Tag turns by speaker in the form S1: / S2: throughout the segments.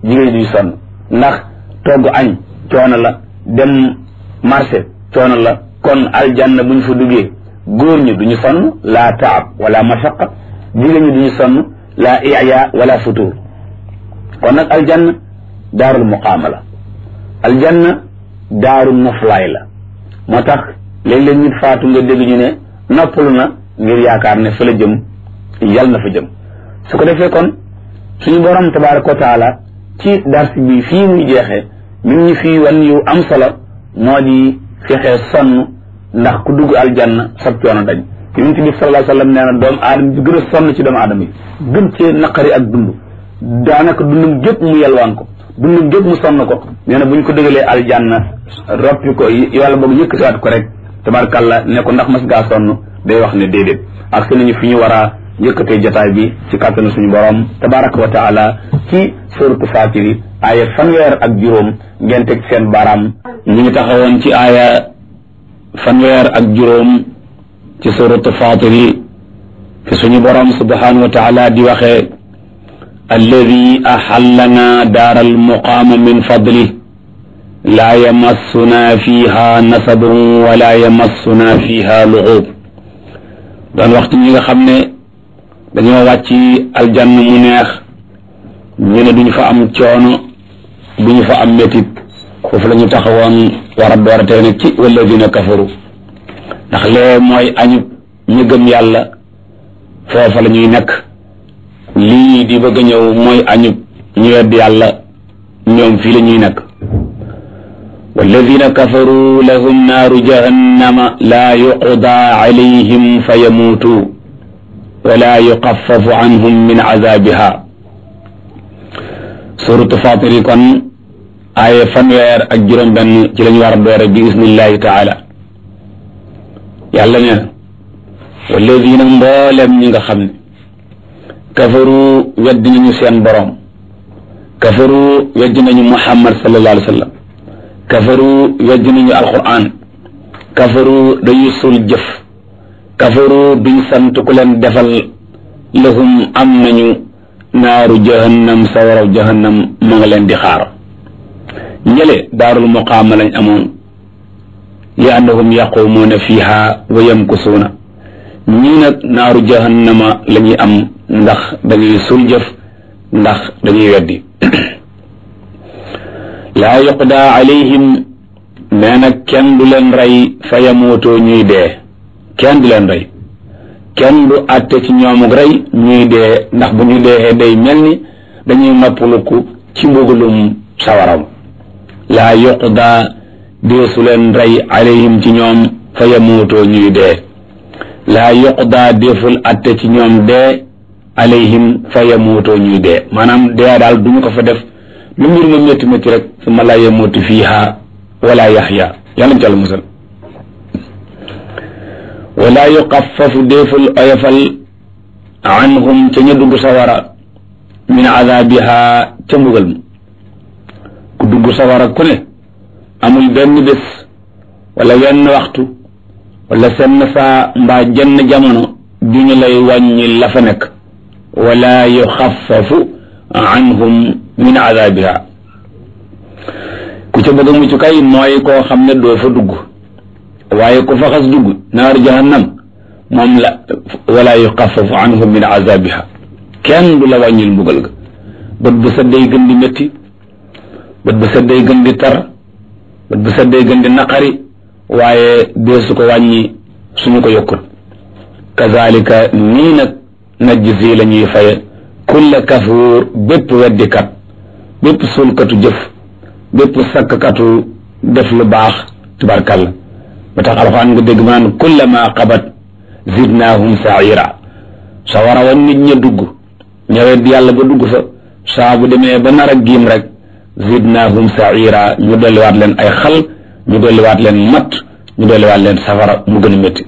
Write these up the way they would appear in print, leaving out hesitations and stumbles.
S1: jigéen duñu sonn ndax togg añ coono la dem marché coono la kon aljanna buñ fa duggee góor ñi duñu sonn la taab wala mashaqa jigéen ñi duñu sonn la iya wala futur kon nag aljanna daarul muqaama la aljanna daaru noflaay la moo tax léeg-léeg nit faatu nga dégg ñu ne noppalu na ngir yaakaar ne fa la jëm yàlla na fa jëm su ko defee kon suñu borom tabaraka wa taala ci dars bi fii muy jeexee mi ngi ñu fii wan yu am solo moo di fexee sonn ndax ku dugg aljanna sab coono dañ yonent bi sallallahu alayhi wa sallam nee na doomu aadama bi gën a sonn ci doomu aadama yi gën cee naqari ak dund daanaka dundum gépp mu yelwaan ko dundum gépp mu sonn ko nee na bu ñu ko dëgalee aljanna roppi ko yàlla boog yëkkatiwaat ko rek tabarkàlla ne ko ndax mas ngaa sonn day wax ne déedéet ak si nañu fi ñu war a yëkkatee jotaay bi ci kàttanu suñu borom tabaraka wa taala ci suratu Faatiri aaya fanweer ngeen teg seen baaraam ñu ngi taxawoon ci aaya fanweer ci suratu Faatiri fi suñu borom subhanahu wa taala di waxee alladi axallana daara almuqaama min fadlih laa yamassuna fiha nasabun wala yamassuna fiha luxuub doon waxtu ñi nga xam ne dañoo wàcc aljann mu neex ñu ne duñu fa am coono duñu fa am métit foofu la ñu taxawoon war a door a tey nag ci walladina kafaru ndax lee mooy añub ñu gëm yàlla foofa la ñuy nekk lii di bëgg a ñëw mooy añub ñu wedd yàlla ñoom fii la ñuy nekk walladina kafaru lahum naaru jahannama laa yuqdaa alayhim fa yamuutu wala yuxaffafu anhum min azabiha suratu Faatiri kon aaya fanweer ak juróom-benn ci lañu war a doore bi isnillahi taala yàlla ne walladina mboolem ñi nga xam ne kafaru weddi nañu seen borom kafaru weddi nañu muhammad sallallahu alayhi wa sallam kafaru weddi nañu alquran kafaru dañuy sul jëf kafaru duñ sant ku leen defal lahum am nañu naaru jahannam sawaraw jahannam ma nga leen di xaar ñële daarul muqaama lañ amoon li annahum yaqumuuna fiha wa yamkusuuna ñii nag naaru jahannama la ñuy am ndax dañuy sul jëf ndax dañuy weddi laa yuqdaa alayhim nee nag kenn du leen rey fa yamuutoo ñuy dee kenn du leen rey kenn du àtte ci ñoomuk rey ñuy dee ndax bu ñu dee day mel ni dañuy noppaluku ci mbugalum sawaram laa yuqdaa deesu leen rey alayhim ci ñoom fa yamuutoo ñuy dee laa yuqdaa deful àtte ci ñoom dee alayhim fa yamuutoo ñuy dee maanaam dee daal duñu ko fa def lu mbir ma métti métti rek summa laa yamuutu fiiha wala yaxya yàlla ñu ci Yàlla musal wala yuxaffafu déeful oyofal anhum ca ña dugg sawara min azabiha ca mbugal ma ku dugg sawara ku ne amul benn bés wala wenn waxtu wala senn saa mbaa jenn jamono duñu lay wàññi la fa nekk wala yuxaffafu anhum min azabiha ku ca bëgg a mucc kay mooy koo xam ne doo fa dugg waaye ku fa xas dugg naar jahannam moom la wala yuxaffafu anhum min azabiha kenn du la wàññil mbugal ga bët bu set day gën di métti bët bu set day gën di tar bët bu set day gën di naqari waaye deesu ko wàññi suñu ko yokkut kazalika nii nag najzi la ñuy faye kulla kafuur bépp weddikat bépp sulkatu jëf bépp sakkatu def lu baax tubarkalla ba tax alxuraan nga dégg ma naan kullama qabat zidnaahum saira sa war a wan nit ña dugg ñëwet yàlla ba dugg fa saa bu demee ba nar a giim rek zidnaahum saira ñu dolliwaat leen ay xal ñu dolliwaat leen matt ñu dolliwaat leen safara mu gën a métti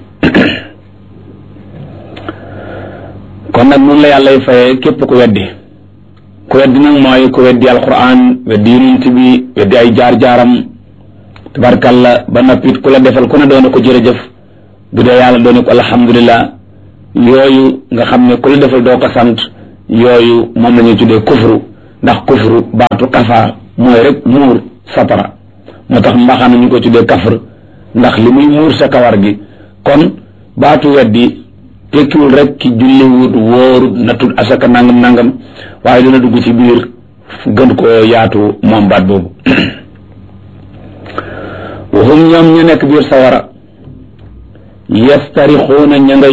S1: kon nag noonu la yàllay fayee képp ku weddi nag mooy ku weddi alquran weddi yonent bi weddi ay jaar-jaaram tabarkalla ba noppit ku la defal ku ne doona ko jërëjëf bu dee yàlla doona ko alhamdulillah yooyu nga xam ne ku la defal doo ko sant yooyu moom la ñuy tuddee kufru ndax kufru baatu kafa mooy rek muur satara moo tax mbaxana ñu ko tuddee kafr ndax li muy muur sa kawar gi kon baatu weddi tekkiwul rek ki julliwut wóorut nattul asaka nangam waaye dina dugg ci biir gën koo yaatu moom baat boobu waxum ñoom ñu nekk biir sawara yastarixuuna ña ngay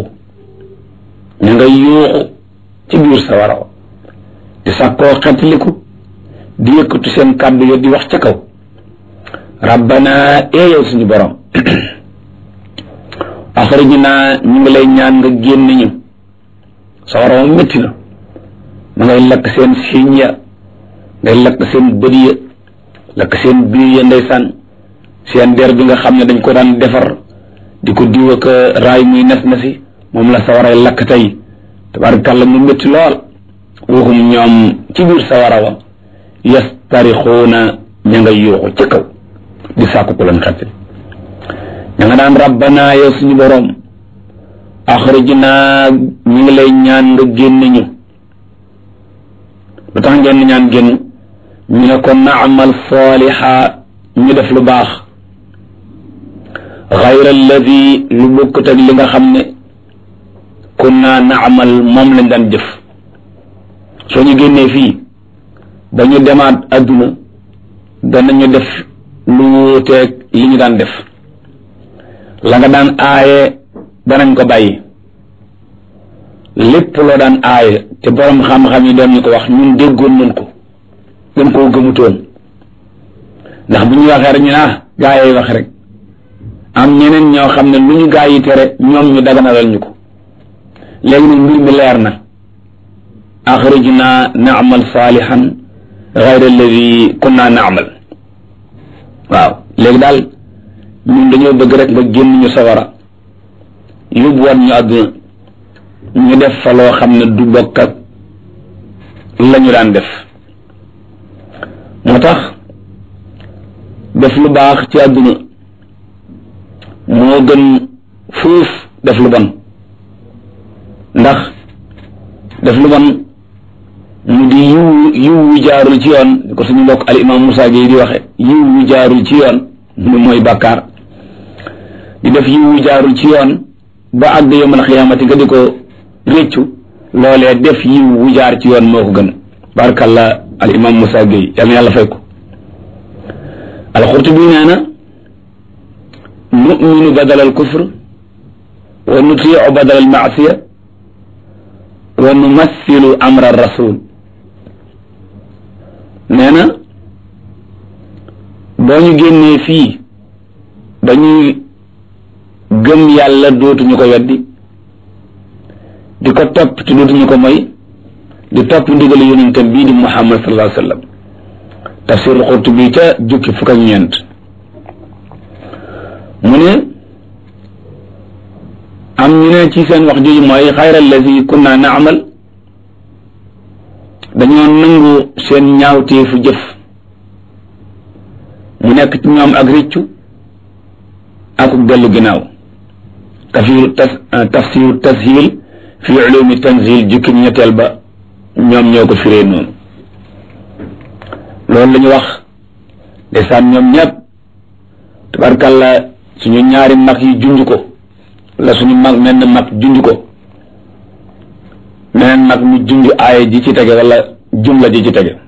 S1: yuuxu ci biir sawara di sàkkoo xetliku di yëkkatu seen kàddu yo di wax ca kaw rabbana yow suñu borom axrijna ñu ngi lay ñaan nga génn ñu sawara moom métti na ma ngay lakk seen siiñ ya ngay lakk seen bët ya lakk seen biir ya ndeysaan seen der bi nga xam ne dañ ko daan defar di ko diw ak raay muy nes na si moom la sawaray lakk tey tabarakàllah mu métti lool waxum ñoom ci biir sawara wa yastarixuuna ña nga yuuxu ca kaw di sàkku ku leen xetti ña nga daan rabbana yow suñu boroom axrijna ñu ngi lay ñaan nga génn ñu lu tax ngeen ñaan génn ñu ne ko naamal saaliha ñu def lu baax xayra alladi lu bokkut ak li nga xam ne kunna naamal moom lañ daan jëf soo ñu génnee fii ba ñu demaat adduna danañu def lu wuuteeg li ñu daan def la nga daan aaye danañ ko bàyyi lépp loo daan aaye te borom xam-xam yi doon ñu ko wax ñun déggoon nañ ko gën koo gëmutoon ndax bu ñu waxee rek ñu gaa yi wax rek am ñeneen ñoo xam ne lu ñu gaa yi tere ñoom ñu daganalal ñu ko léegi nag mbir mi leer na axrijna naamal saalihan gayra alladi kunna naamal waaw léegi daal ñun dañoo bëgg rek nga génn ñu sawara yóbbuwaat ñu àdduna ñu def fa loo xam ne du bokk ak la ñu daan def moo tax def lu baax ci àdduna moo gën fuuf def lu bon ndax def lu bon mu di yiw wu jaarul ci yoon di ko suñu mbokk al imam Moussa Gueye di waxe yiw wu jaarul ci yoon mu mooy bàkkaar di def yiw wu jaarul ci yoon ba àgg yawmal xiyaamati nga di ko réccu loolee def yiw wu jaar ci yoon moo ko gën barakallah al imam Moussa Gueye yal na yàlla fay ko al-Qurtubi nee na nu'minu badal al kufr wa nutii'u badal al ma'siya wa numassilu amra rasul nee na boo ñu génnee fii dañuy gëm yàlla dootuñu ko weddi di ko topp te dootuñu ko moy di topp ndigal yonentam bii di Muhammad sallallahu alayhi wa sallam tafsir Qurtubi ca jukki fukk ak ñeent mu ne am ñu ne ci seen wax jooju mooy xayra allazi kunna naamal dañoo nangu seen ñaawteefu jëf mu nekk ci ñoom ak rëccu ak dellu ginnaaw tafsiru tashil fi ulumi tanzil jukki ñetteel ba ñoom ñoo ko firee noonu loolu la ñu wax ndeysaan ñoom ñëpp tabarkalla suñu ñaari mag yi junj ko la suñu mag menn mag junj ko meneen mag mu junj aaya ji ci tege wala jumla ji ci tege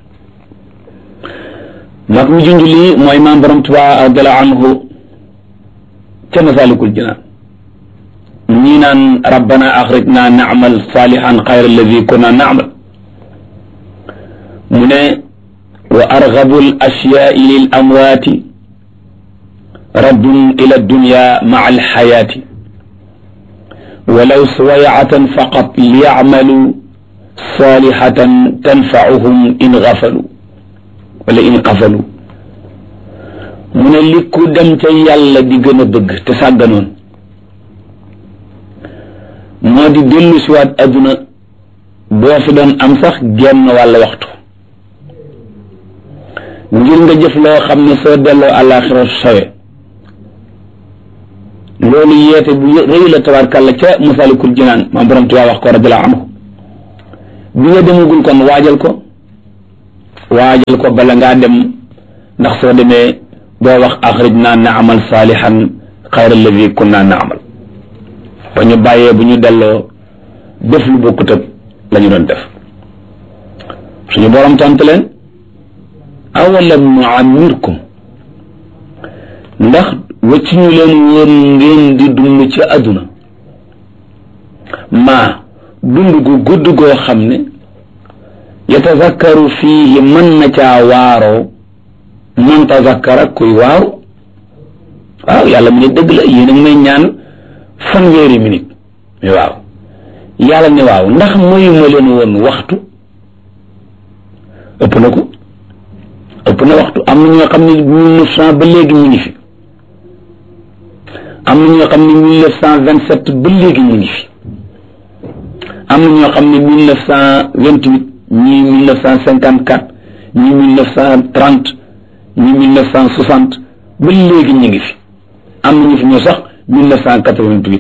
S1: mag mu junj lii mooy maam borom Tuubaa radiyallaahu anhu ca Masaalikul Jinaan ñii naan rabbana axrijna na'mal saalihan xayra alladi kunna na'mal mu ne wa argabu al ashyaai lil amwaati raddun ila dunya maa al xayaati walaw suwayatan faqat liyacmalu salihatan tanfauhum in gafalu wala in qafalu mu ne li ku dem ca yàlla di gën a bëgg te sàgganoon moo di dellu siwaat adduna boo fi doon am sax genn wàll waxtu ngir nga jëf loo xam ne soo delloo àllaaxira sowe loolu yeete bu rëy la tabaarkàlla ca Masaalikul Jinaan maam borom Tuubaa wax ko radiyallaahu anhu bi nga demagul kon waajal ko waajal ko bala ngaa dem ndax soo demee doo wax axrijna na'mal saalihan xayra alladi kunna na'mal ba ñu bàyyee bu ñu delloo def lu bokkut ak la ñu doon def suñu borom tontu leen awalam nu'ammirkum ndax wacci ñu leen woon ngeen di dund ci àdduna maa dund gu gudd goo xam ne yatazakkaru fiihi mën na caa waaroo man tazakkara kuy waaru waaw yàlla mu ne dëgg la yéen a ngi may ñaan fanweeri minute mais waaw yàlla ne waaw ndax mayuma leen woon waxtu ëpp na ko ëpp na waxtu am na ñoo xam ne 1900 ba léegi ñu ngi fi am na ñoo xam ne 1927 ba léegi ñu ngi fi am na ñoo xam ne 1928 ñii 1954 ñii 1930 ñii 1960 ba léegi ñu ngi fi am na ñu fi ñoo sax 1988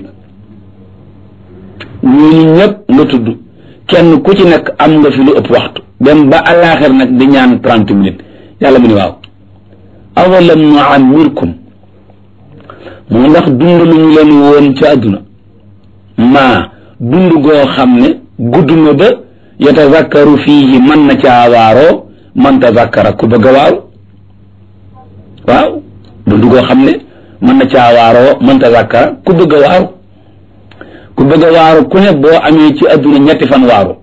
S1: ñooñu ñëpp nga tudd kenn ku ci nekk am nga fi lu ëpp waxtu dem ba àllaaxir nag di ñaan 30 minutes yàlla mu ne waaw awalam nu'ammirkum mu ndax dund lu ñu leen woon ci àdduna maa dund goo xam ne gudd na ba yatazakkaru fiihi mën na caa waaroo man tazakkara ku bëgg a waaru waaw dund goo xam ne mën na caa waaroo man tazakkara ku bëgg a waaru ku bëgg a waaru ku ne boo amee ci àdduna ñetti fan waaru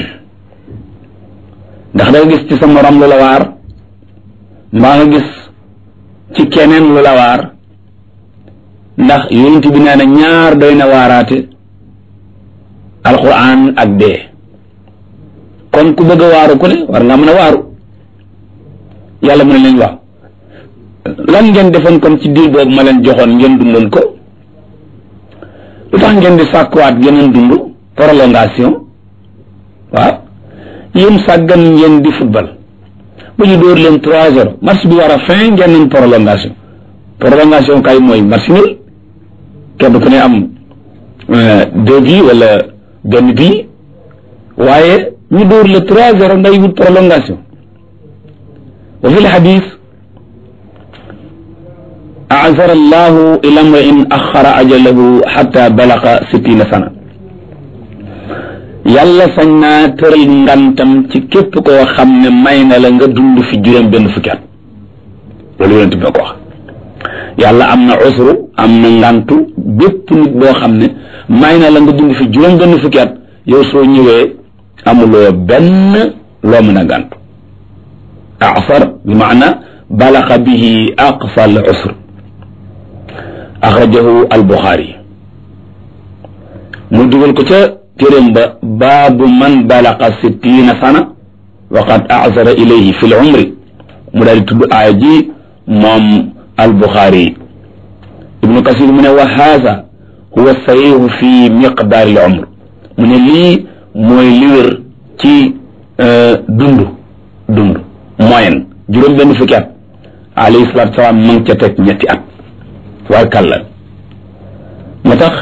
S1: ndax da nga gis ci sa morom lu la waar mbaa nga gis ci keneen lu la waar ndax yonent bi nee na ñaar doy na waaraate alquran ak dee kon ku bëgg a waaru ku ne war nga mën a waaru yàlla mu ne leen waaw lan ngeen defoon kon ci diir boobu ma leen joxoon ngeen dundoon ko lu tax ngeen di sàkkuwaat geneen dund prolongation waaw yéen sàggan ngeen di football bu ñu dóor leen 3-0 match bi war a fin ngeen nañ prolongation kay mooy match nul kenn ku ne am 2 bi wala benn bi waaye ñu dóor le 3-0 ngay wut prolongation wa fi lxadis أعذر الله إلى امرئ أخر أجله حتى بلغ 60 سنة yàlla sañ naa tëral ngantam ci képp koo xam ne may na la nga dund fi juróom benn fukki at loolu yonent bi ko wax yàlla am na usru am na ngantu bépp nit boo xam ne may na la nga dund fi juróom benn fukki at yow soo ñëwee amuloo benn loo mën a ngantu asar bi maana balaxa bihi aqsa al usr axrajahu al buxaari mu dugal ko ca téeréem ba baabu man balaqa 60 sana wa qad a'zara ilayhi fi l umri mu daal di tudd aaya ji moom al buxaari ibnu kasir mu ne wa haza huwa sahihu fi miqdaar al umr mu ne lii mooy li wér ci dund moyenne juróom benn fukki at alayhi salaatu salaam ma ngi ca teg ñetti at waaye kàlla moo tax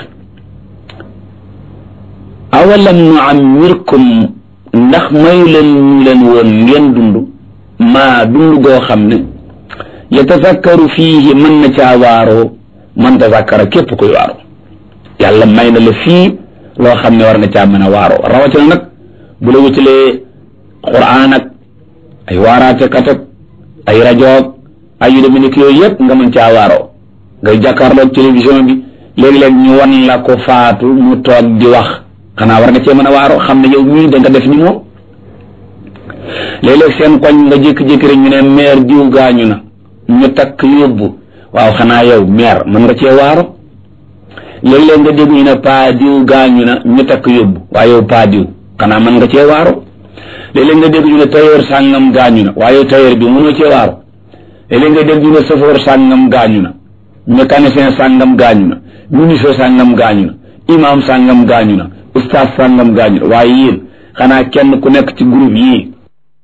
S1: awalam nu'ammirkum ndax mayu leen ñu leen woon ngeen dund maa dund goo xam ne yatazakkaru fiihi mën na caa waaroo man tazakkara képp koy waaroo yàlla may na la fii loo xam ne war na caa mën a waaroo rawatina nag bu la wutalee quraan ak ay waaraate kat ak ay rajoog ay yu demee nekk yooyu yëpp nga mën caa waaroo ngay jàkkaarloog télévision bi léegi-léeg ñu wan la ko faatu mu toog di wax xanaa war nga cee mën a waaroo xam ne yow mii da nga def ni moom léeg-léeg seen koñ nga jékki-jékki rek ñu ne maire diw gaañu na ñu takk yóbbu waaw xanaa yow maire mën nga cee waaro léeg-léeg nga dégg ñu ne paa diw gaañu na ñu takk yóbbu waaye yow paa diw xanaa mën nga cee waaro léeg-léeg nga dégg ñu ne tailleur sàngam gaañu na waaye yow tailleur bi mënoo cee waaro léeg-léeg nga dégg ñu ne chauffeur sàngam gaañu na mécanicien sàngam gaañu na ministre sàngam gaañu na imam sàngam gaañu na ustaas sàngam gaañu na waaye yéen xanaa kenn ku nekk ci groupe yii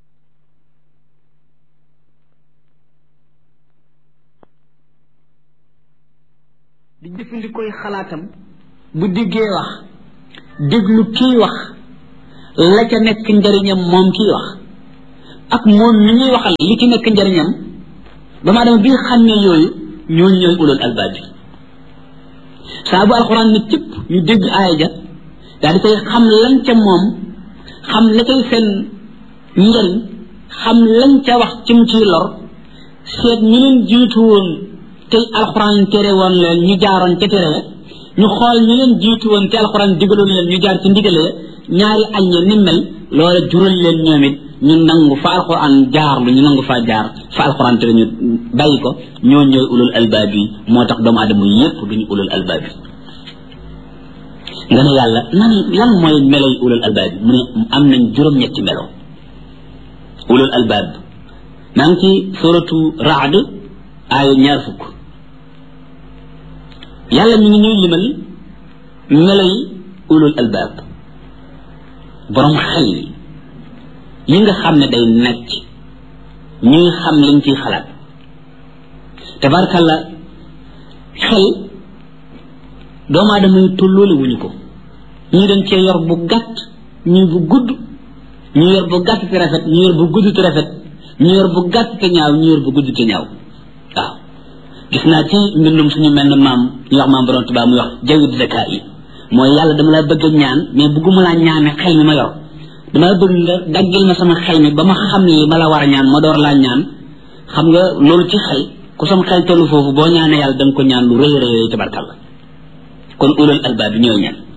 S2: di jëfandikooy xalaatam bu diggee wax déglu kii wax la ca nekk njëriñam moom kii wax ak moom mi ñuy waxal li ci nekk njariñam doomu aadama bi nga xam ne yooyu ñooñu ñooy ulul albaab bi saa bu alxuraan ne cëpp ñu dégg aaya ja daal di koy xam lañ ca moom xam la cay seen njariñ xam lañ ca wax ci mu ciy lor seet ñu leen jiitu woon tey alxuraan tere woon leen ñu jaaroon ca tere ñu xool ñu leen jiitu woon te alxuraan digaloon leen ñu jaar ci ndigale ñaari aññe ni mel loola jural leen ñoom it ñu nangu fa alxuraan jaar lu ñu nangu faa jaar fa alxuraan tere ñu bàyyi ko ñoo ñooy ulul albaab yi moo tax doomu aadama yépp duñu ulul albaab yi nga ne yàlla lan mooy meloy ulul albaab yi mu ne am nañ juróom-ñetti melo ulul albaab maa ngi ci suratu raad aaya 20 yàlla mi ngi ñuy limal meloy ulul albaab borom xel yi nga xam ne day necc ñuy xam liñ ciy xalaat tabarkalla xel doomu aadama yi tolloole wuñu ko ñii dañ cee yor bu gàtt ñii bu gudd ñu yor bu gàtt te rafet ñu yor bu gudd te rafet ñu yor bu gàtt te ñaaw ñu yor bu gudd te ñaaw waaw gis naa ci mbindum suñu mel ne maam ñu wax maam borom Tuubaa muy wax jawit zaka yi mooy yàlla dama la bëgg a ñaan mais bëgguma laa ñaane xel mi ma yor dama bëgg nga daggil ma sama xel mi ba ma xam li ma la war a ñaan ma door laa ñaan xam nga loolu ci xel ku sama xel tollu foofu boo ñaanee yàlla da nga ko ñaan lu rëy rëy tabarkalla kon ulul albaab bi ñooy ñaan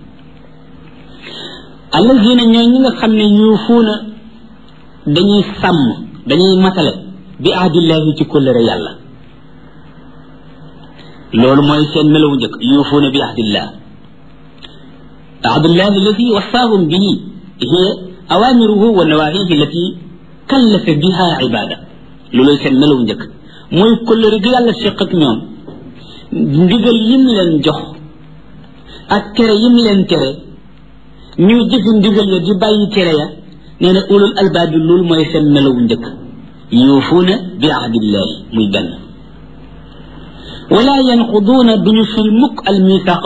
S2: allazina ñooy ñi nga xam ne yuufuuna dañuy sàmm dañuy matale bi ahdillahi ci kóllëre yàlla loolu mooy seen melawu njëkk yuufuuna bi ahdillah ahdillahi allati wasaahum bihi hiya awamiruhu wa nawahihi allati kallafa biha ibada loolu seen melawu njëkk mooy kóllëre gi yàlla séq ak ñoom ndigal yim leen jox ak tere yim leen tere ñuy jëfi ndigal ya di bàyyi tere ya nee na ulul albaab bi loolu mooy seen melawu njëkk yuufuuna bi ahdillahi muy benn wala yanquduuna duñu fil mukk al misaaqa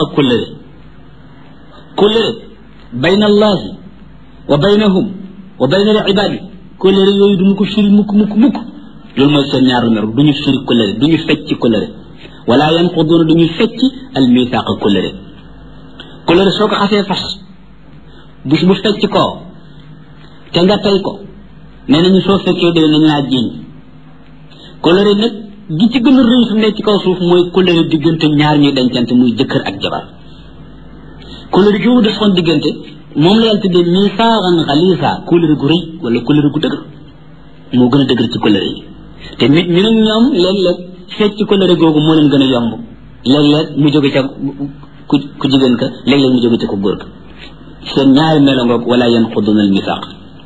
S2: kóllëre bayna allahi wa baynahum wa bayna al ibaadi kóllëre yooyu duñu ko firi mukk loolu mooy seen ñaaru mer duñu firi kóllëre duñu fecc kóllëre wala yanquduuna duñu fecc al misaaqa kóllëre soo ko xasee fas bis bu fecc koo te nga tey ko nee nañu soo fekkee déwén nañ laa jiiñ kóllëre nag gi ci gën a rëy fi mu nekk ci kaw suuf mooy kóllëre diggante ñaar ñuy dencante muy jëkkër ak jabar kóllëre gi mu defoon diggante moom la yàlla tuddee misaaxan xaliisa kóllëre gu rëy wala kóllëre gu dëgër moo gën a dëgër ci kóllëre yi te nit ñu nag ñoom léeg-léeg fecc kóllëre googu moo leen gën a yomb léeg-léeg mu jóge ca ku jigéen ka léeg-léeg mu jóge ca ku góor ka seen ñaari melo ngoog wala yanquduna al misaaq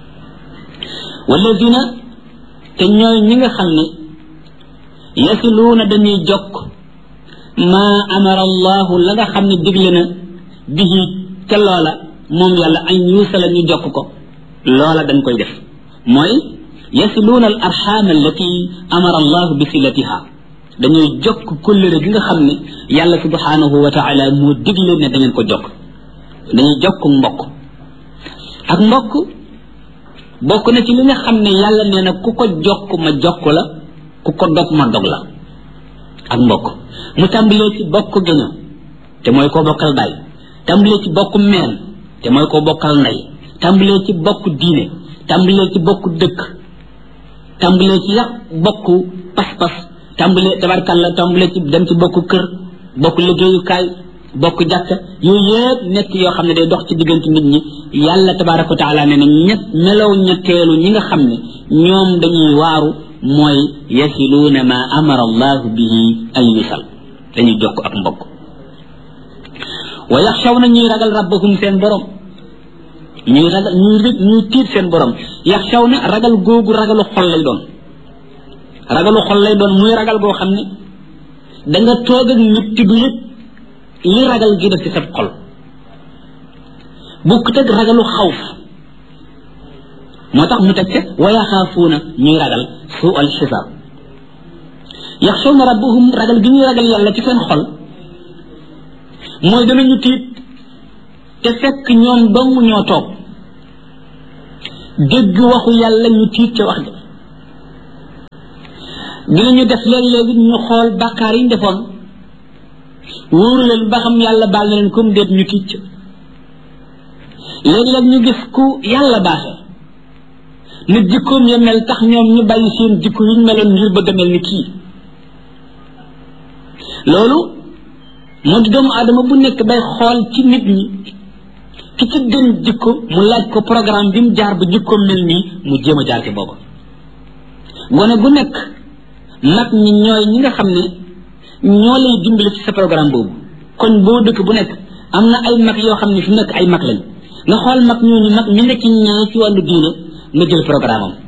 S2: walladina te ñooy ñi nga xam ne yasiluuna dañuy jokk maa amara allahu la nga xam ne digle na bihi ca loola moom yàlla an yuusala ñu jokk ko loola dañ koy def mooy yasiluuna al arxam allati amara allahu bi silatiha dañuy jokk kóllëre gi nga xam ne yàlla subhanahu wa taala moo digle ne da ngeen ko jokk dañuy jokk mbokk ak mbokk bokk na ci li nga xam ne yàlla nee na ku ko jokk ma jokk la ku ko dog ma dog la ak mbokk mu tàmbalee ci bokk gëño te mooy koo bokkal baay tàmbalee ci bokk meen te mooy koo bokkal ndey tàmbalee ci bokk diine tàmbalee ci bokk dëkk tàmbalee ci yàq bokk pas-pas tàmbalee tabarkalla tàmbalee ci dem ci bokk kër bokk liggéeyukaay bokk jàkka yooyu yëpp nekk yoo xam ne day dox ci diggante nit ñi yàlla tabaraka wa taala ne na melaw ñetteelu ñi nga xam ne ñoom dañuy waaru mooy yasiluuna ma amara allahu bihi an yusal dañuy jokk ak mbokk wa yaxshawna ñuy ragal rabbahum seen borom ñuy ragal ñuy tiit seen borom yaxshawna ragal googu ragalu xol lay doon muy ragal goo xam ne da nga toog ak nit ti du yëg li ragal gi def ci sa xol bukkut ak ragalu xawf moo tax mu teg ca wa yaxaafuuna ñuy ragal suu al xisaab yaxshawna rabbahum ragal gi ñuy ragal yàlla ci seen xol mooy danañu tiit te fekk ñoom dong ñoo toog dégg waxu yàlla ñu tiit ca wax ja dinañu def léegi ñu xool bàkkaar yi ñu defoon wóoru leen ba xam yàlla baal na leen comme déet ñu ticc léegi-léeg ñu gis ku yàlla baaxe nit jikkoom ya mel tax ñoom ñu bàyyi seen jikko yi ñu meloon ngir bëgg a mel ni kii loolu moo di doomu aadama bu nekk day xool ci nit ñi ki ci gën jikko mu laaj ko programme bi mu jaar ba jikkoom mel nii mu jéem a jaar ci booba gone gu nekk mag ñi ñooy ñi nga xam ne ñoo lay dimbali ci sa programme boobu kon boo dëkk bu nekk am na ay mag yoo xam ne fi nekk ay mag lañ nga xool mag ñooñu mag ñu nekk ñee ci wàllu diine nga jël programme am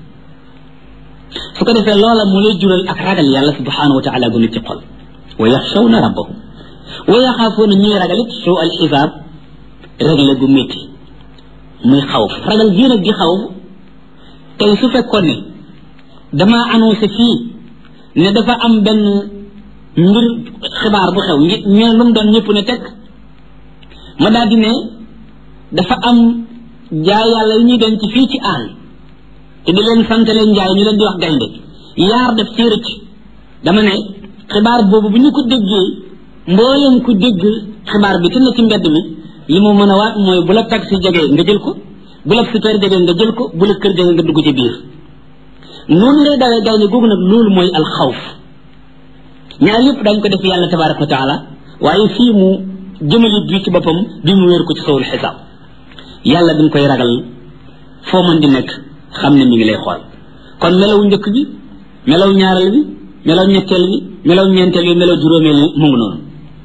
S2: su ko defee loola mu lay jural ak ragal yàlla subhanahu wa taala gu nit ci xol wa yaxshawna rabbahum wa yaxaafuuna ñuy ragal it suu al xisaab régle gu métti muy xawf ragal bii nag di xawf tey su fekkoon ne damaa annoncé fii ne dafa am benn mbir xibaar bu xew ñu lu mu doon ñëpp ne teg ma daal di ne dafa am jaay yàlla yi ñuy denc ci fii ci àll te di leen sant leen njaay ñu leen di wax gaynde yaar def ci rëcc dama ne xibaar boobu bu ñu ko déggee mbooleem ku dégg xibaar bi te na ci mbedd mi li mu mën a waat mooy bu la taxi jegee nga jël ko bu la super jegee nga jël ko bu la kër jegee nga dugg ci biir noonu ngay dawee gaynde googu nag loolu mooy alxawf ñaar yëpp dañ ko def yàlla tabaraka wa taala waaye fii mu jëmali bi ci boppam bi mu wéer ko ci sawul xisaab yàlla bi nga koy ragal foo mën di nekk xam ne mi ngi lay xool kon melaw njëkk bi melaw ñaareel bi melaw ñetteel bi melaw ñeenteel bi melaw juróomeel bi mu ngi noonu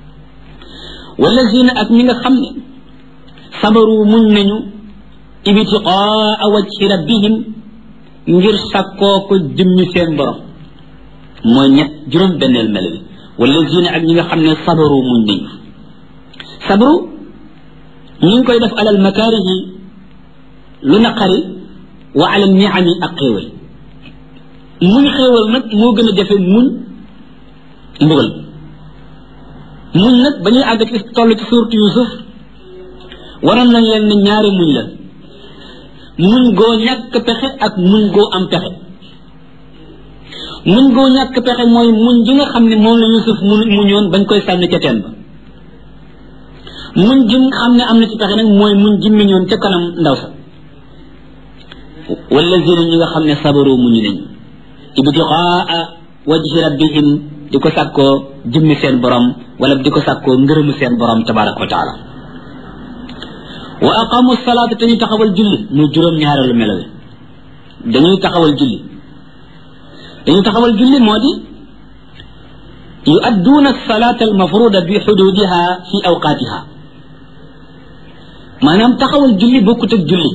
S2: wallazina ak ñi nga xam ne sabaru muñ nañu ibtiqaa wajhi rabbihim ngir sakkoo ko jëmmi seen borom mooy juróom benneel melo bi wallazina ak ñi nga xam ne sabaru muñ nañu sabru ñu ngi koy def alal makaarihi lu naqari wa alal niami ak xéewal muñ xéewal nag moo gën a jafe muñ mbugal muñ nag ba ñuy àgg ci toll ci suurtu Yuusuf waroon nañ leen ne ñaari muñ la muñ goo ñàkk pexe ak muñ goo am pexe muñ goo ñàkk pexe mooy muñ gi nga xam ne moom la Yuusuf muñoon bañ koy sànni ca teen ba muñ gi xam ne am na ci pexe nag mooy muñ gi miñoon ca kanam ndaw sa wallazina ñi nga xam ne sabaru muñu nañ ibtiqaa wajhi rabbihim di ko sàkkoo jëmmi seen borom wala di ko sàkkoo ngërëmu seen borom tabaraka wa taala wa aqamu salaata te ñu taxawal julli muy juróom ñaareelu melo wi dañuy taxawal julli moo di yuadduuna salaata almafruda bi xududiha fi awqaatiha maanaam taxawal julli bokkut ak julli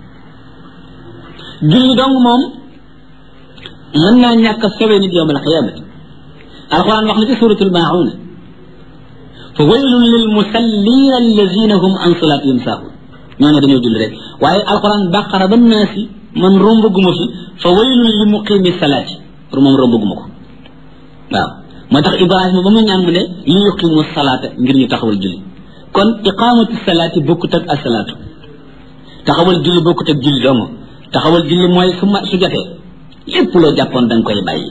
S2: dong moom mën naa ñàkk a sowe nit yowm alqiyamati alquran wax na ci suratul maa'una fa waylun lil musallina allazina hum an salatihim saahun ñoo ne dañoo julli rek waaye alquran baqara ba naasi man rombaguma fi fa waylun li muqimi salaati pour moom rombaguma ko waaw moo tax ibrahima ba mu ñaan mu ne li yuqimu salaata ngir ñu taxawal julli kon iqamatu salaati bokkut ak asalaatu taxawal julli bokkut ak julli dong taxawal julli mooy su jotee lépp loo jàppoon da nga koy bàyyi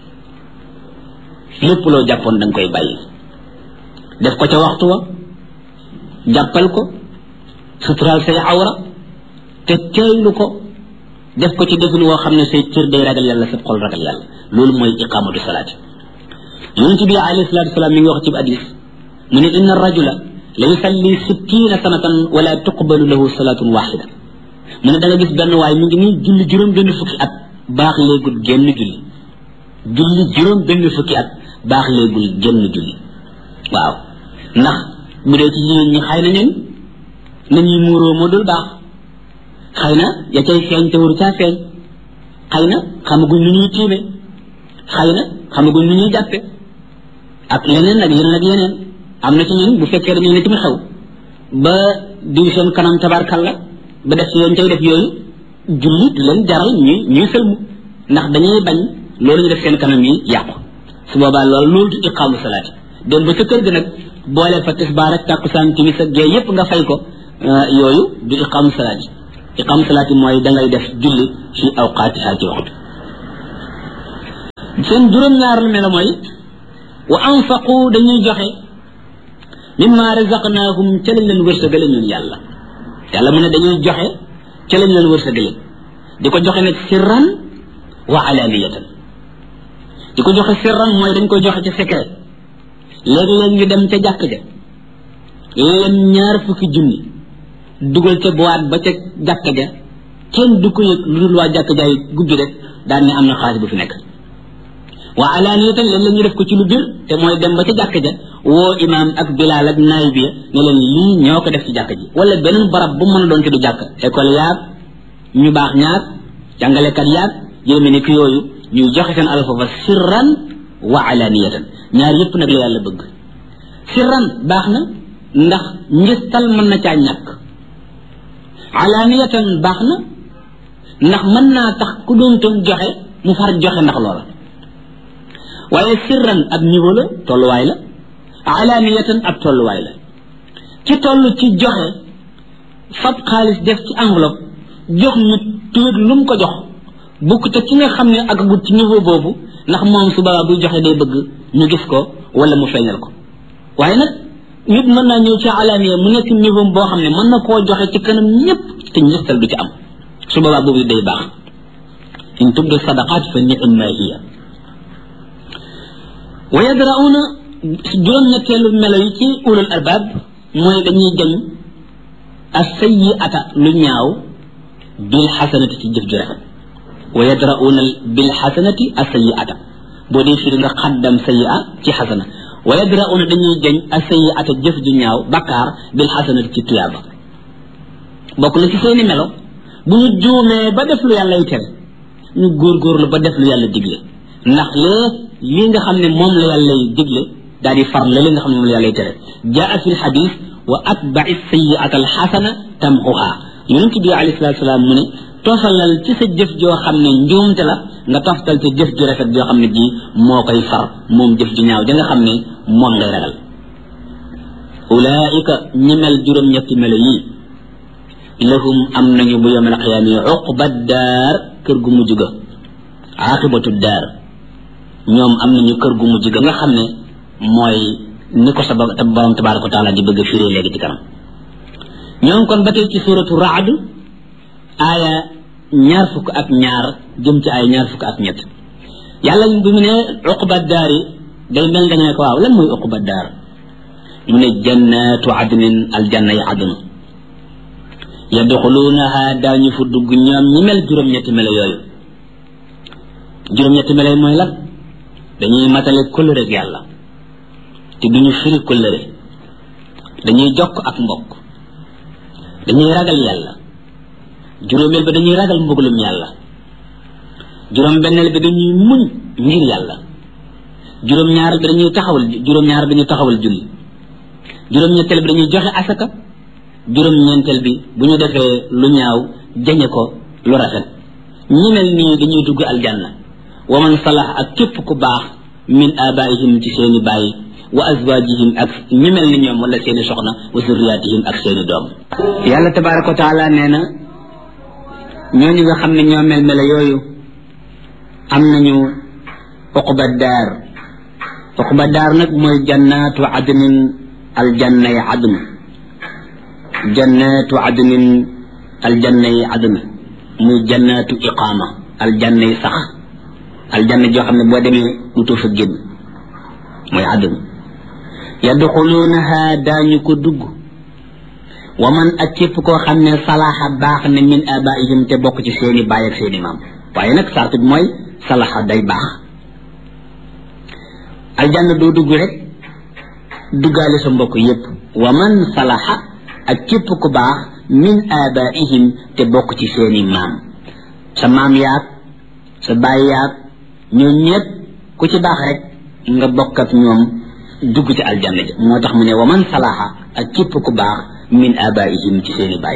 S2: def ko ca waxtu wa jàppal ko suturaal say awra te teeylu ko def ko ci defin woo xam ne say cër day ragal yàlla sa xol ragal yàlla loolu mooy iqamatu salaati yonent bi alayhi salatu wasalaam mi ngi wax ci hadis mu ne inna rajula la yusalli 60 sanatan wala tuqbalu lahu salatun waxida mu ne da nga gis benn waay mi ngi nii julli juróom benn fukki at baax léegul génn julli juróom benn fukki at baax léegul génn julli waaw ndax bu dee ci jigéen ñi xëy na ñen nañuy muuroo moo dul baax xëy na ya cay feeñ te waru caa feeñ xëy na xamaguñ nu ñuy tiime xëy na xamaguñ nu ñuy jàppe ak leneen ak yeneen am na ci ñun bu fekkee dañu ne ci mu xew ba diw seen kanam tabarkalla ba def yoon cay def yooyu julli du leen jaral ñuy sëlmu ndax dañuy bañ loolu ñu def seen kanam yi yàqu su boobaa loolu du iqaamu salaati dem ba ca kër ga nag boole fa tisbaar ak tàkkusaan timis ak gee yépp nga fay ko yooyu du iqaamu salaati mooy dangay def julli fi awqaatiha ci waxtu seen juróom-ñaar lu mel mooy wa anfaqu dañuy joxe mimma razaqnahum ca lañ leen wërsëgale ñun yàlla mu ne dañuy joxe ca lañ leen wërsëgale di ko joxe nag sirran wa alaniyatan di ko joxe sirran mooy dañ koy joxe ca secret léeg-léeg ñu dem ca jàkk ja leen 20 junni dugal ca boîte ba ca jàkk ja kenn du ko yëg lu dul waa jàkk jaay gubbi rek daal ne am na xaalis bu fi nekk wa alaniyatan léeg-léeg ñu def ko ci lu bir te mooy dem ba ca jàkk ja woo imaam ak bilaal ak naay bi ne leen lii ñoo ko def ci jàkk ji wala beneen barab bu mën a doon te du jàkk école yaag ñu baax ñaag jàngalekat yaag yéeme ni ki yooyu ñuy joxe seen alal foofa sirran wa alaniyatan ñaar yépp nag la yàlla bëgg sirran baax na ndax ngistal mën na caa ñàkk alaniyatan baax na ndax mën naa tax ku doon tam joxe mu far joxe ndax loola waaye sirran ab niveau la tolluwaay la alaniyatan ab tolluwaay la ci toll ci joxe fab xaalis def ci enveloppe jox nit tuut lu mu ko jox bukk te ki nga xam ne ak gut ci niveau boobu ndax moom su boobaa buy joxe day bëgg ñu gis ko wala mu feeñal ko waaye nag nit mën naa ñëw ci alaniya mu nekk niveau boo xam ne mën na koo joxe ci kanam ñëpp te njëstal du ci am su boobaa boobu day baax in tubdu sadaqat fa ni'ma hiya wa yadra'una juróom-ñetteelu melo yi ci ulul albab mooy dañuy jañ as-sayyi'ata lu ñaaw bil xasanati ci jëf ju rafet wa yadra'una bil xasanati as-sayyi'ata boo dee firi nga xaddam sayyi'a ci xasana wa yadra'una dañuy jañ as-sayyi'ata jëf ju ñaaw bakkaar bil xasanati ci tuyaaba bokk na ci seeni melo bu ñu juumee ba def lu yàlla y tere ñu góorgóorlu ba def lu yàlla digle ndax lii nga xam ne moom la yàlla y digle daal di far li nga xam ne moom la yàlla y tere jaa fi lxadis wa atba'i sayyi'ata alxasana tamxuha yonent bi alayhi salatu salaam mu ne tofalal ci sa jëf joo xam ne njuumte la nga toftal ci jëf ju rafet joo xam ne ji moo koy far moom jëf ju ñaaw ja nga xam ne moom ngay ragal ulaika ñi mel juróom-ñetti melo yii lahum am nañu bu yawmal qiyaama uqba daar kër gu mujj ga aqibatu daar ñoom am nañu kër gu mujj ga nga xam ne mooy ni ko sa borom tabaraka wa taala di bëgg a firee léegi ci kanam ñoom kon ba tey ci suratu raad aaya 22 jëm ci aaya 23 yàlla bi mu ne uqba daar yi day mel nga ne ko waaw lan mooy uqba daar mu ne jannatu adnin aljanna yi adn yadxuluunaha daañu fu dugg ñoom ñi mel juróom-ñetti melo yooyu juróom-ñetti melo mooy lan dañuy matale kóllëre ak yàlla te duñu firi kóllëre dañuy jokk ak mbokk dañuy ragal yàlla juróomeel ba dañuy ragal mbugalum yàlla juróom-benneel bi dañuy muñ ngir yàlla juróom-ñaar bi dañuy taxawal julli juróom-ñetteel bi dañuy joxe asaka juróom-ñeenteel bi bu ñu defee lu ñaaw jañe ko lu rafet ñi mel nii dañuy dugg aljanna wa man salax ak képp ku baax min abaihim ci seeni baay wa azwajihim ak ñi mel ni ñoom wala seeni soxna wa zurriyatihim ak seeni doom yàlla tabaraka wa taala nee na ñooñu nga xam ne ñoo mel mele yooyu am nañu uqba daar nag mooy jannatu adnin aljanna yi adn jannatu adnin aljanna yi adn muy jannatu iqaama aljanna yi sax aljanna joo xam ne boo demee dutoo fa génn mooy adn yadxuluunaha daañu ko dugg wa man ak képp koo xam ne salaaxa baax na min abaihim te bokk ci seeni baay ak seeni maam waaye nag sart bi mooy salaaxa day baax aljanna doo dugg rek duggaale sa mbokk yépp wa man salaaxa ak képp ku baax min abaihim te bokk ci seeni maam sa maam yaag sa baay yaag ñoom ñépp ku ci baax rek nga bokk ak ñoom dugg ci aljanna ja moo tax mu ne wa man salaaxa ak képp ku baax min abaihim ci seeni baay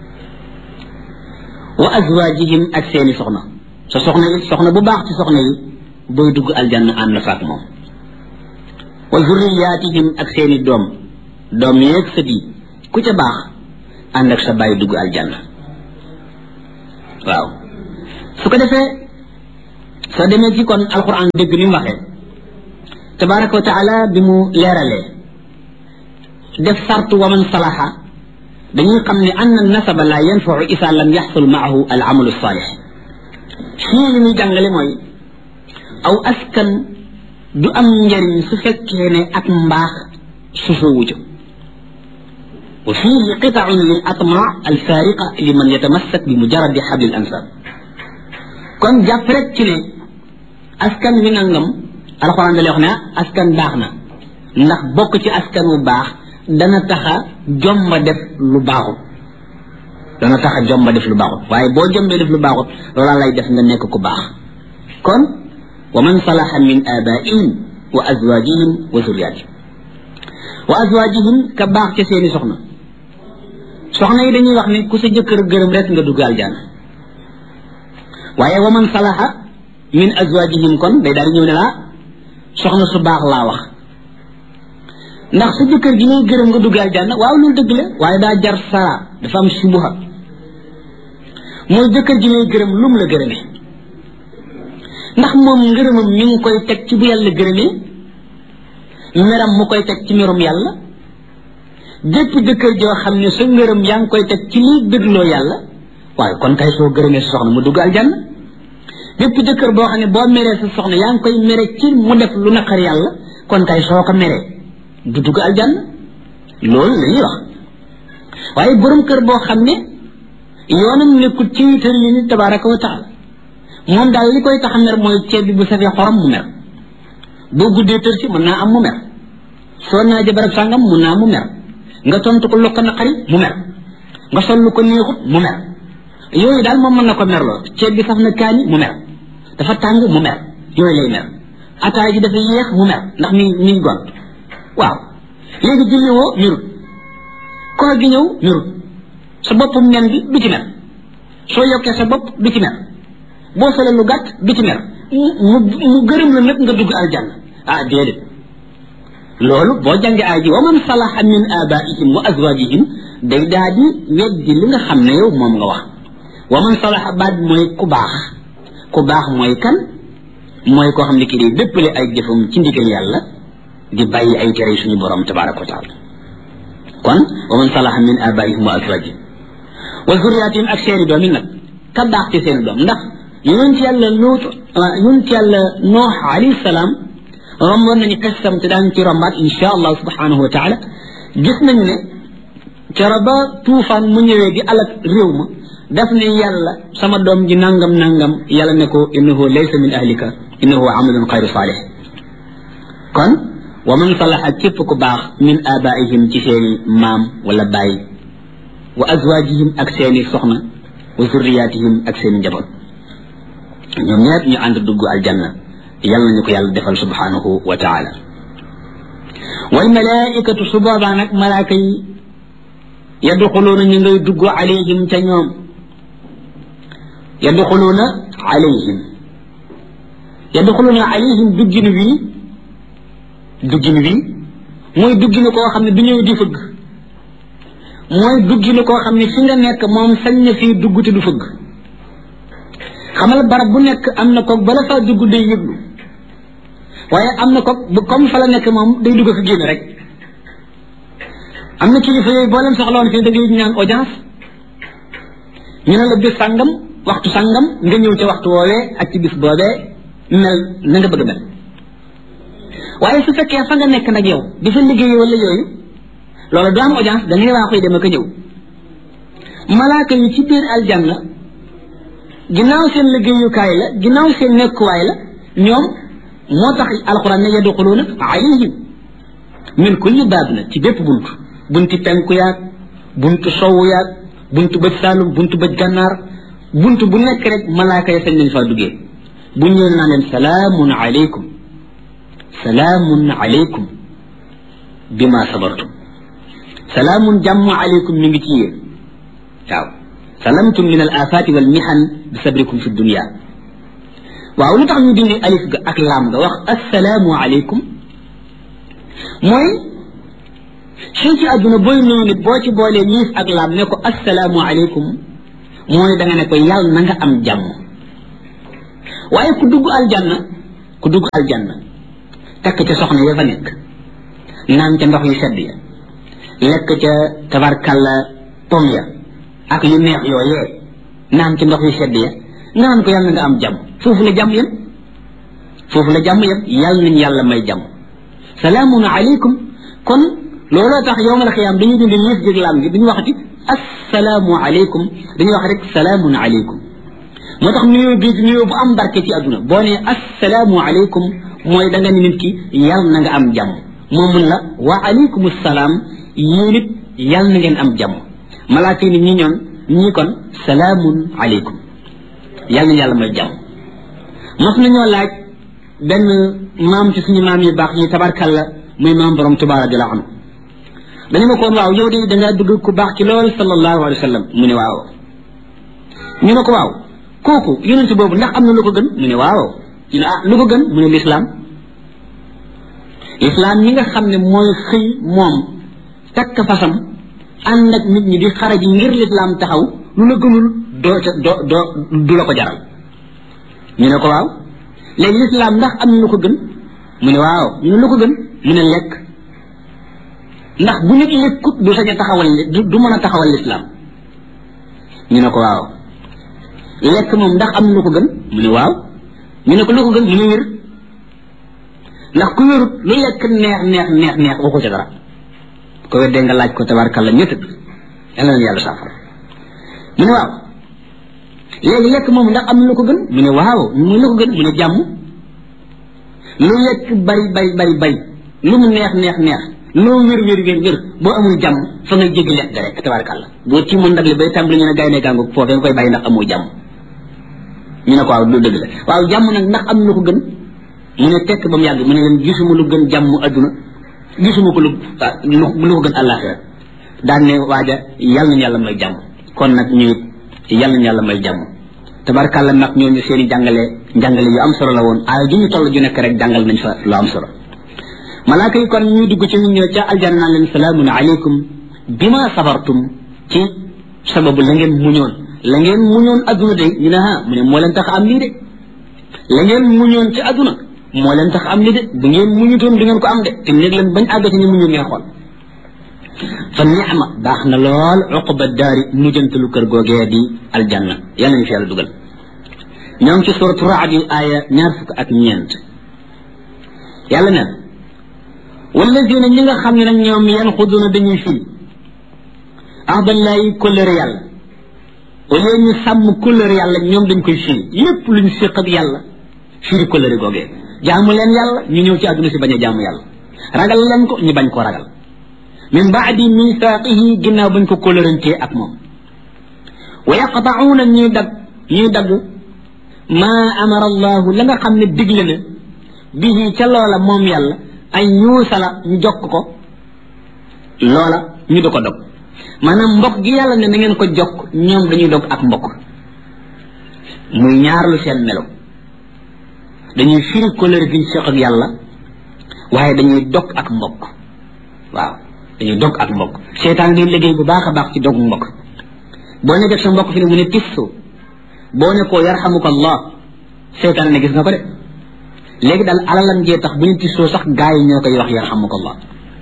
S2: wa azwajihim ak seeni soxna sa soxna bu baax ci soxna yi booy dugg aljanna ànd fa ak moom wa zurriyatihim ak seeni doom yeeg sët yi ku ca baax ànd ak sa baay dugg aljanna waaw su ko defee soo demee ci kon alquran dégg ni mu waxee tabaraka wa taala bi mu leeralee def sartu wa man salaha dañuy xam ne anna nasaba la yanfau isa lam yaxsul maahu al amalu salih fii li muy jàngale mooy aw askan du am njariñ su fekkee ne ak mbaax susoowu ca wa fihi qitaun lil atma al fariqa liman yatamassak bi mujaradi xabli al ansab kon jàpp rek ci ne askan wi nangam alxuraan da lay wax ne askan baax na ndax bokk ci askan wu baax dana taxa jomba def lu baaxut dana taxa jomba def lu baaxut waaye boo jombee def lu baaxut loola lay def nga nekk ku baax kon wa man salaha min abaihim wa azwajihim wa zurriyatihim wa azwajihim ka baax ca seeni soxna soxna yi dañuy wax ne ku sa jëkkër gërëm rek nga dugg aljana waaye wa man salaha min azwajihim kon day daal di ñëw ne la soxna su baax laa wax ndax sa jëkkër gi ngay gërëm nga dugg aljanna waaw loolu dëgg la waaye daa jar saa dafa am subuha mooy jëkkër gi ngay gërëm lum la gërëme ndax moom ngërëmam mi ngi koy teg ci bu yàlla gërëmee meram mu koy teg ci merum yàlla jëpp jëkkër joo xam ne sa ngërëm yaa ngi koy teg ci liy dëgloo yàlla waaye kon kay soo gërëmee sa soxna mu dugg aljanna jëpp jëkkër boo xam ne boo meree sa soxna yaa ngi koy mere ci mu def lu naqar yàlla kon kay soo ko meree du dugg aljanna loolu la ñuy wax waaye borom kër boo xam ne yoonam nekkul ci tër yi ni tabaraka wa taala moom daal li koy tax a mer mooy ceeb bi bu safee xorom mu mer boo guddee tër si mën naa am mu mer soo naajee barab sàngam mun naa mu mer nga tontu ko lu ko naqari mu mer nga sol lu ko neexut mu mer yooyu daal moom mën na ko merloo ceeb bi saf na kaani mu mer dafa tàng mu mer yooyu lay mer ataay ji dafa yéex mu mer ndax mi ngi gont waaw léegi julli woo mirut koor gi ñëw mirut sa boppum nen bi du ci mer soo yokkee sa bopp du ci mer boo solee lu gàtt du ci mer mu gërëm la nag nga dugg aljanna ah déedéet loolu boo jàngee aay ji wa man salaha min abaihim wa azwajihim day daa di weddi li nga xam ne yow moom nga wax wa man salaha baat mooy ku baax mooy kan mooy koo xam ne kii day déppale ay jëfam ci ndigal yàlla di bàyyi ay tere suñu borom tabaraka wa taala kon wa man salaha min abaihim wa azwajihim wa zurriyatihim ak seeni doom yi nag ka baax ci seeni doom ndax yonent yàlla noox alayhi salaam romboon nañu xissam te daan ci rombaat insha allah subhanahu wa taala gis nañu ne kero ba tuufaan mu ñëwee di alak réew ma daf ne yàlla sama doom ji nangam nangam yàlla ne ko innahu laysa min ahlika innahu amalun xayru saalih kon wa man salaha képp ku baax min abaihim ci seeni maam wala baay wa azwajihim ak seeni soxna wa zurriyatihim ak seeni njaboot ñoom ñëpp ñu ànd dugg aljanna yàlla nañu ko yàlla defal subhanahu wa taala wal malaikatu su boobaa nag malaaka yi yadxuluuna ñu ngay dugg alayhim ca ñoom yadxuluuna alayhim duggin wi mooy dugginu koo xam ne du ñëw di fëgg mooy dugginu koo xam ne fi nga nekk moom sañ na fii dugg te du fëgg xamal barab bu nekk am na koog bala faa dugg day yëglu waaye am na koog comme fa la nekk moom day dugg ko génn rek am na kilifa yooyu boo leen soxla woon fii da ngay ñaan audience ñu ne la bis sàngam waxtu sàngam nga ñëw ca waxtu woowee ak ci bis boobee mel na nga bëgg mel waaye su fekkee fa nga nekk nag yow di fa liggéey wala yooyu loolu du am audience da ngay waa koy dem ak a ñëw malaaka yi ci biir aljanna ginnaaw seen liggéeyukaay la ginnaaw seen nekkuwaay la ñoom moo tax alquran ne yadxuluuna alayhim min kulli baab na ci bépp bunti penku yaag buntu sowu yaag buntu bëj saalum buntu bëj gànnaar buntu bu nekk rek malaaka yi sañ nañ faa duggee bu ñëw naa leen salaamun alaykum bima sabartum salaamun jàmm alaykum mi ngi ci yéen waaw salamtum min al afati wal mihan bi sabrikum fi dunia waaw lu tax ñu dindi alif ga ak laam nga wax assalaamu alaykum mooy fii ci àdduna booy nuyu nit boo ci boolee liif ak laam ne ko assalaamu alaykum mooy da nga ne ko yàlla na nga am jàmm waaye ku dugg aljanna takk ca soxna ya fa nekk naan ca ndox yu sedd ya lekk ca tabarkalla pom ya ak yu neex yooyee naan ca ndox yu sedd ya nga naan ko yàlla nga am jàmm foofu la jàmm yem yàlla nañ yàlla may jàmm salaamun aleykum kon looloo tax yowmal xiyaam dañuy dindi liif jég laam gi duñu waxati assalaamu aleykum dañuy wax rek salaamun aleykum moo tax nuyoo bii di nuyoo bu am barke ci àdduna boo nee assalaamu aleykum mooy da nga ni nit ki yàlla na nga am jàmm moom mun la wa aleykum salaam yéen it yàlla na ngeen am jàmm malaaka yi ni ñii kon salaamun aleykum yàlla na yàlla may jàmm mos nañoo laaj benn maam ci suñu maam yu baax yi tabarkalla muy maam borom Tuubaa radiyallaahu anhu dañu ma koon waaw yow de dangaa dugg ku baax ci lool sallallahu alayhi wa sallam mu ne waaw ñu ne ko waaw kooku yonent boobu ndax am na lu ko gën mu ne waaw ñu ne lu ko gën mu ne lislaam ñi nga xam ne mooy xëy moom takk fasam ànd ak nit ñi di xaraji ngir lislaam taxaw lu la gënul du la ko jaral ñu ne ko waaw léegi lislaam ndax am na lu ko gën mu ne waaw ñu ne lu ko gën mu ne lekk ndax bu nit lekkut du sañ a taxawal du mën a taxawal lislaam ñu ne ko waaw lekk moom ndax am na lu ko gën mu ne waaw ñu ne ko lu ko gën mu ne wér ndax ku wérut lu lekk neex waxu ca dara ko weddee nga laaj ko tabarkalla ñett yàlla na yàlla saafara mu ne waaw léegi lekk moom ndax am na lu ko gën mu ne waaw mu lu ko gën mu ne jàmm lu lekk bari lu mu neex loo wér boo amul jàmm fa ngay jéggi lekk ga rek tabarkalla boo ci mën ndab li bay tàmbali ñu ne gaynde gàngu foofee nga koy bàyyi ndax amoo jàmm ñu ne ko waaw du dëgg la waaw jàmm nag ndax am na ko gën mu ne tekk ba mu yàgg mu ne leen gisuma lu gën jàmm adduna gisuma ko lu ko gën àllaaxira daan ne waaja yàlla nañu yàlla may jàmm kon nag ñu it yàlla nañu yàlla may jàmm tabarkalla nag ñooñu seen i njàngale yu am solo la woon aaya ju ñu toll ju nekk rek jàngal nañ fa lu am solo malaaka yi kon ñuy dugg ci nit ñi ca aljanna naan leen salaamun aleykum bima sabartum ci sababu la ngeen muñoon adduna de ñu ne mu ne moo leen tax am lii de la ngeen muñoon ci adduna moo leen tax am lii de bu ngeen muñutoon du ngeen ko am de te néeg leen bañ àgg ci ñu muñu ngeen xool fa ni'ma baax na lool uqba daari mujjantalu kër googee di aljanna yàlla nañu fi yàlla dugal ñoo ngi ci suratu Ra'd yi aaya 29 yàlla ne wallazina ñi nga xam ne nag ñoom yanxuduna dañuy firi ahdallahi kóllëre yàlla au lieu ñu sàmm kóllëre yàlla ñoom dañ koy firi lépp luñ séq ak yàlla firi kóllëre googee jaamu leen yàlla ñu ñëw ci àdduna si bañ a jaamu yàlla ragal leen ko ñu bañ koo ragal min baadi misaaqihi ginnaaw bañ ko kóllërantee ak moom wa yaqta'uuna ñuy dagg maa amara allahu la nga xam ne digle na bihi ca loola moom yàlla ay ñuusala ñu jokk ko loola ñu di ko dog maanaam mbokk gi yàlla ne na ngeen ko jokk ñoom dañuy dog ak mbokk muy ñaar lu seen melo dañuy firi kóllëre gi ñu seq ak yàlla waaye dañuy dog ak mbokk waaw dañuy dog ak mbokk seytaan di liggéey bu baax a baax ci dog mbokk boo ne def sa mbokk fi ne mu ne tissu boo ne koo yarhamuka allah seytaan ne gis nga ko de léegi daal alalam jee tax bu ñu tissoo sax gaa yi ñoo koy wax yarhamuka allah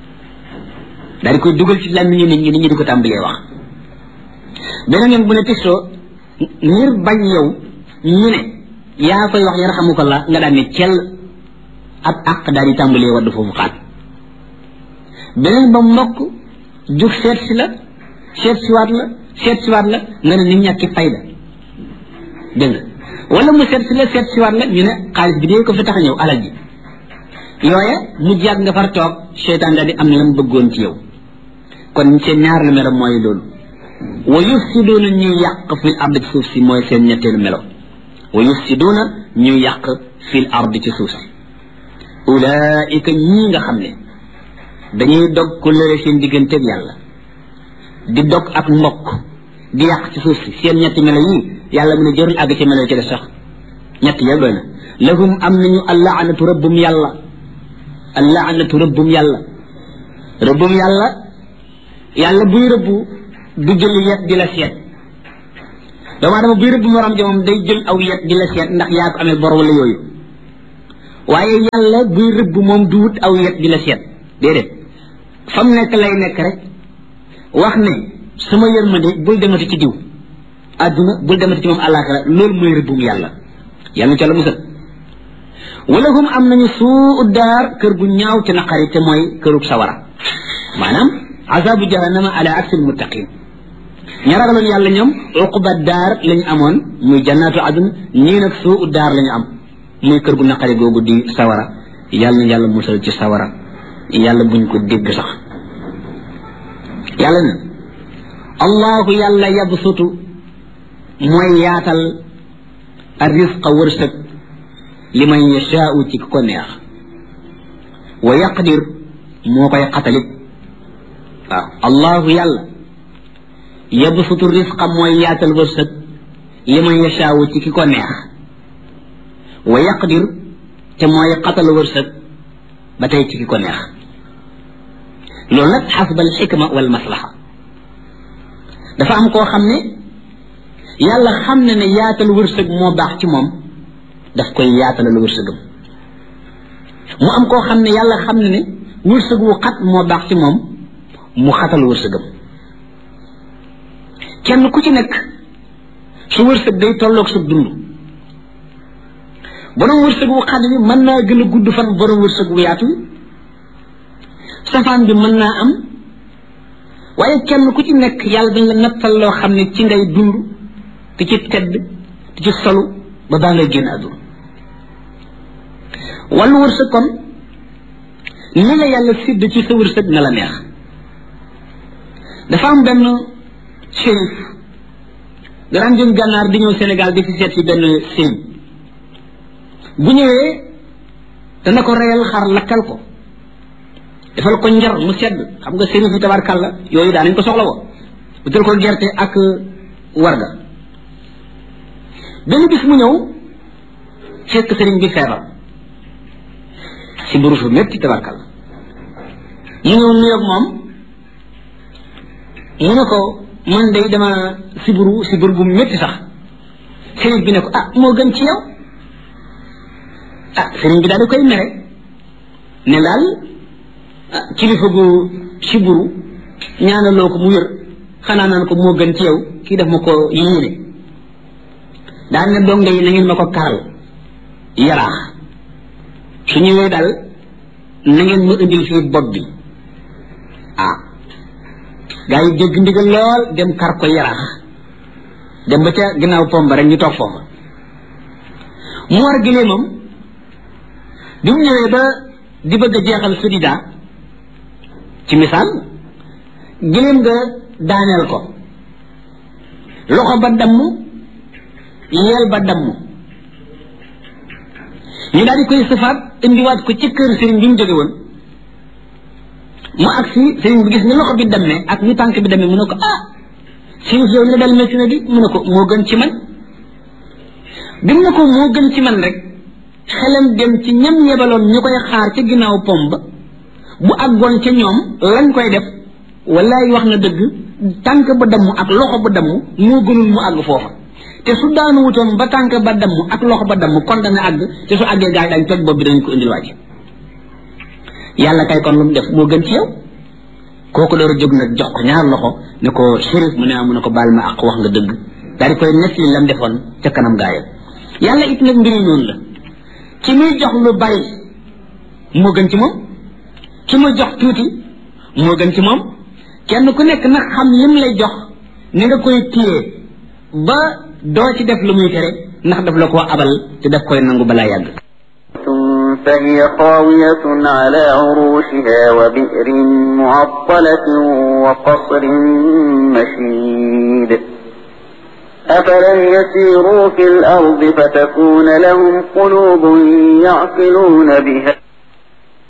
S2: daal di koy dugal ci làmmiñu nit ñi di ko tàmbalee wax beneen yoon bu ne tissoo ngir bañ yow ñu ne yaa koy wax yarhamuka allah nga daan ne cell ab àq daal di tàmbalee wadd foofu xaat beneen ba mbokk jug seet siwaat la nga ne nit ñàkki fayda dégg nga wala mu seet siwaat la ñu ne xaalis bi dee ko fi tax a ñëw alal ji yooye mu jàgg nga far toog seytaan daal di am lam bëggoon ci yow kon seen ñaar lu melo mooy loolu wa yufsiduuna ñuy yàq fil ard ci suuf si mooy seen ñetteelu melo wa yufsiduuna ñuy yàq fil ard ci suuf si ulaika ñii nga xam ne dañuy dog kóllëre seen digganteeg yàlla di dog ak mbokk di yàq ci suuf si seen ñetti melo yii yàlla mu ne jërul àgg ci melo ci des sax ñett yëpp doy na lahum am nañu allaanatu rëbbum yàlla rëbbum yàlla buy rëbbu du jël yet di la seet doomu aadama buy rëbb morom ja moom day jël aw yet di la seet ndax yaa ko amee bor wala yooyu waaye yàlla buy rëbb moom du wut aw yet di la seet déedéet fam nekk lay nekk rek wax ne sama yërmande bul demati ci diw àdduna bul demati ci moom àllaaxira loolu mooy rëbbum yàlla yàlla ca la musal wala hum am nañu suu daar kër gu ñaaw te naqari te mooy kërug sawara maanaam azabu jahannama ala aksil muttaqin ña ragaloon yàlla ñoom uquba daar lañu amoon muy jannaatu adun ñii nag suu daar lañu am muy kër gu naqari googu di sawara yàlla na yàlla musal ci sawara yàlla buñ ko dégg sax yàlla na allahu yàlla yabsutu mooy yaatal arrisqa wërsëg liman yashaau ci ko neex wa yaqdir moo koy xatalit waaw allahu yàlla yabsutu risqa mooy yaatal wërsëg liman yashaau ci ki ko neex wa yaqdir te mooy xatal wërsëg ba tey ci ki ko neex loolu nag xasba al xikma wal maslaha dafa am koo xam ne yàlla xam ne ne yaatal wërsëg moo baax ci moom daf koy yaatalal wërsëgam mu am koo xam ne yàlla xam ne ne wërsëg wu xat moo baax ci moom mu xatal wërsëgam kenn ku ci nekk su wërsëg day tolloog sa dund borom wërsëg wu xat bi mën naa gën a gudd fan borom wërsëg wu yaatu safaan bi mën naa am waaye kenn ku ci nekk yàlla dañ la nattal loo xam ne ci ngay dund di ci tedd di ci solu ba baa ngay génn àdduna wàllu wërsëg kon ni la yàlla sidd ci sa wërsëg na la neex dafa am benn shérif daraan jóg gànnaar di ñëw Sénégal di fi seet si benn sëriñ bu ñëwee dana ko reyal xar lakkal ko defal ko njar mu sedd xam nga sëriñ fi tabarkàlla yooyu daa nañ ko soxla woo utal ko gerte ak warga benn bis mu ñëw fekk sëriñ bi feebar si buru fu métti tabarkàlla mu ñëw nuyoog moom mu ne ko man day dama siburu bu métti sax sëriñ bi ne ko ah moo gën ci yow ah sëriñ bi daal di koy mere ne daal kilifa gu siburu ñaanaloo ko mu wér xanaa naan ko moo gën ci yow kii def ma ko yéene daal ne donga yi na ngeen ma ko karal yaraax su ñëwee daal na ngeen ma indil fii bopp bi ah gaa yi dégg ndigal lool dem kar ko yaraax dem ba ca ginnaaw pomba rek ñu toog foofa mu war gileemam bi mu ñëwee ba di bëgg a jeexal sudida ci misaal gileem nga daaneel ko loxo ba damm yeel ba damm ñu daal di koy sëfaat indiwaat ko ci kër sëriñ bi mu jóge woon mu agsi sëriñ bi gis ni loxo bi dammee ak ni tànk bi dammee mu ne ko ah sëriñ yow li la dal métti na di mu ne ko moo gën ci man bi mu ne ko moo gën ci man rek xelam dem ci ñam yebaloon ñu koy xaar ca ginnaaw pom ba bu àggoon ca ñoom lañ koy def wallaay wax na dëgg tànk ba damm ak loxo ba damm moo gënul mu àgg foofa te su daanu wutoon ba tànk ba damm ak loxo ba damm kon dana àgg te su àggee gaay dañ toj bopp bi dañ ko indil wàcc yàlla kay kon lu mu def moo gën ci yow kooku door a jóg nag jox ko ñaar loxo ne ko shérif mu ne mu ne ko baal ma ak wax nga dëgg daal di koy nekk li lam defoon ca kanam gaayam yàlla it nag mbiri noonu la ki muy jox lu bari moo gën ci moom ki muy jox tuuti moo gën ci moom kenn ku nekk nag xam lim lay jox ni nga koy téye ba doo ci def lu muy tere ndax daf la koo abal te daf koy nangu balaa yàgg
S3: فهي خاوية على عروشها وبئر معطلة وقصر مشيد أفلم يسيروا في الأرض فتكون لهم قلوب يعقلون بها